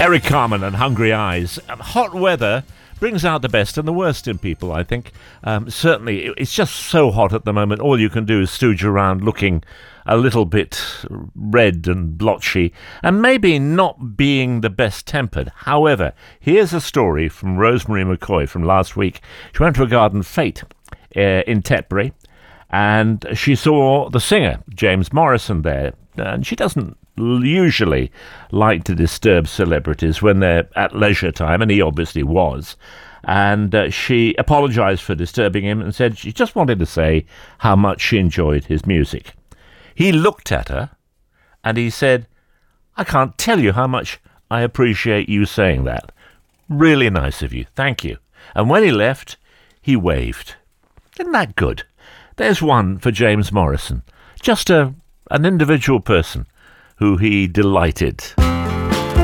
Eric Carmen and Hungry Eyes. Hot weather brings out the best and the worst in people, I think. Certainly, it's just so hot at the moment. All you can do is stooge around looking a little bit red and blotchy and maybe not being the best tempered. However, here's a story from Rosemary McCoy from last week. She went to a garden fete in Tetbury and she saw the singer, James Morrison, there. And she doesn't usually like to disturb celebrities when they're at leisure time, and he obviously was. And she apologised for disturbing him and said she just wanted to say how much she enjoyed his music. He looked at her and he said, "I can't tell you how much I appreciate you saying that. Really nice of you. Thank you." And when he left, he waved. Isn't that good? There's one for James Morrison. Just an individual person who he delighted.